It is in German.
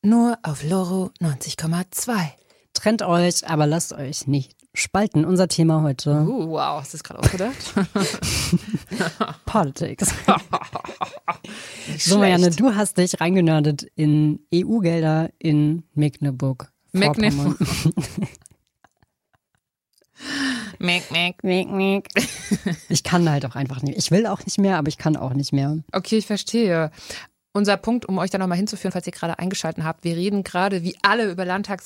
Nur auf Loro 90,2. Trennt euch, aber lasst euch nicht spalten. Unser Thema heute. Wow, hast du das gerade ausgedacht? Politics. So, Marianne, du hast dich reingenördet in EU-Gelder in Mecklenburg-Vorpommern. Meck. Ich kann halt auch einfach nicht. Ich will auch nicht mehr, aber ich kann auch nicht mehr. Okay, ich verstehe. Unser Punkt, um euch da nochmal hinzuführen, falls ihr gerade eingeschaltet habt, wir reden gerade wie alle über